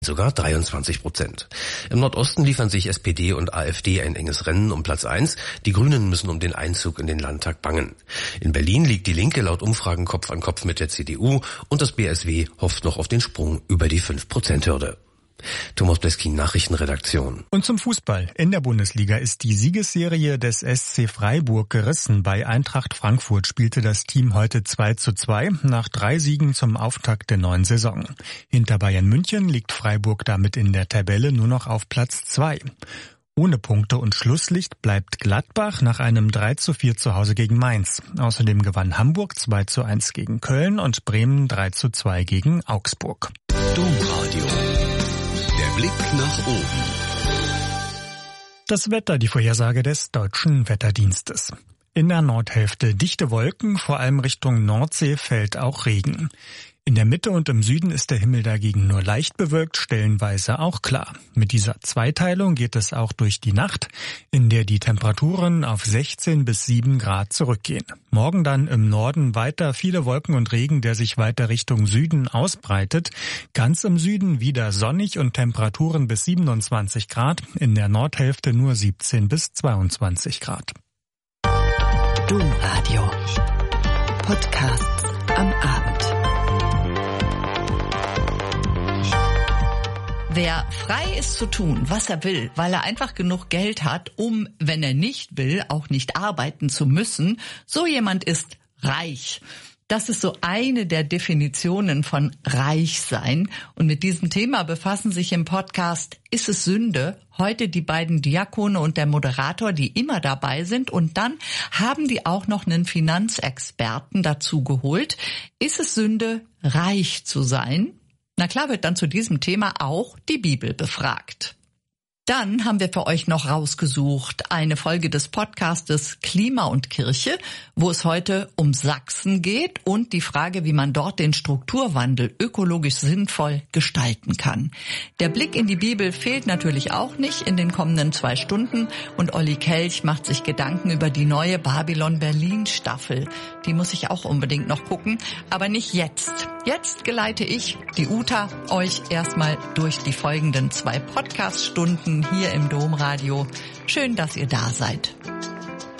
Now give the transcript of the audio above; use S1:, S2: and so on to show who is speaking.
S1: sogar 23%. Im Nordosten liefern sich SPD und AfD ein enges Rennen um Platz 1. Die Grünen müssen um den Einzug in den Landtag bangen. In Berlin liegt die Linke laut Umfragen Kopf an Kopf mit der CDU und das BSW hofft noch auf den Sprung über die 5%-Hürde. Thomas Bleskin, Nachrichtenredaktion.
S2: Und zum Fußball. In der Bundesliga ist die Siegesserie des SC Freiburg gerissen. Bei Eintracht Frankfurt spielte das Team heute 2:2 nach 3 Siegen zum Auftakt der neuen Saison. Hinter Bayern München liegt Freiburg damit in der Tabelle nur noch auf Platz 2. Ohne Punkte und Schlusslicht bleibt Gladbach nach einem 3:4 zu Hause gegen Mainz. Außerdem gewann Hamburg 2:1 gegen Köln und Bremen 3:2 gegen Augsburg.
S3: Domradio. Der Blick nach oben.
S2: Das Wetter, die Vorhersage des Deutschen Wetterdienstes. In der Nordhälfte dichte Wolken, vor allem Richtung Nordsee fällt auch Regen. In der Mitte und im Süden ist der Himmel dagegen nur leicht bewölkt, stellenweise auch klar. Mit dieser Zweiteilung geht es auch durch die Nacht, in der die Temperaturen auf 16 bis 7 Grad zurückgehen. Morgen dann im Norden weiter viele Wolken und Regen, der sich weiter Richtung Süden ausbreitet. Ganz im Süden wieder sonnig und Temperaturen bis 27 Grad, in der Nordhälfte nur 17 bis 22 Grad.
S4: Domradio. Podcasts am Abend.
S5: Wer frei ist zu tun, was er will, weil er einfach genug Geld hat, um, wenn er nicht will, auch nicht arbeiten zu müssen, so jemand ist reich. Das ist so eine der Definitionen von reich sein. Und mit diesem Thema befassen sich im Podcast Ist es Sünde? Heute die beiden Diakone und der Moderator, die immer dabei sind. Und dann haben die auch noch einen Finanzexperten dazu geholt. Ist es Sünde, reich zu sein? Na klar wird dann zu diesem Thema auch die Bibel befragt. Dann haben wir für euch noch rausgesucht eine Folge des Podcastes Klima und Kirche, wo es heute um Sachsen geht und die Frage, wie man dort den Strukturwandel ökologisch sinnvoll gestalten kann. Der Blick in die Bibel fehlt natürlich auch nicht in den kommenden 2 Stunden und Olli Kelch macht sich Gedanken über die neue Babylon Berlin Staffel. Die muss ich auch unbedingt noch gucken, aber nicht jetzt. Jetzt geleite ich, die Uta, euch erstmal durch die folgenden 2 Podcast-Stunden hier im Domradio. Schön, dass ihr da seid.